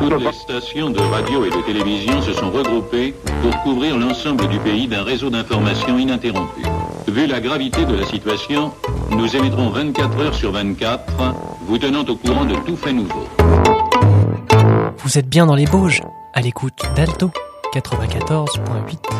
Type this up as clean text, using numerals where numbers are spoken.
Toutes les stations de radio et de télévision se sont regroupées pour couvrir l'ensemble du pays d'un réseau d'information ininterrompu. Vu la gravité de la situation, nous émettrons 24 heures sur 24, vous tenant au courant de tout fait nouveau. Vous êtes bien dans les Bauges, à l'écoute d'Alto 94.8.